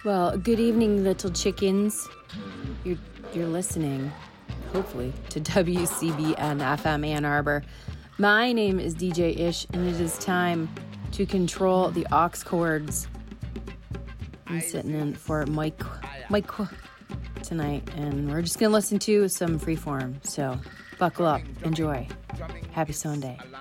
Well, good evening, little chickens. You're listening, hopefully, to WCBN FM Ann Arbor. My name is DJ Ish, and it is time to control the aux cords. I'm sitting in for Mike tonight, and we're just going to listen to some freeform. So buckle up, enjoy. Happy Sunday.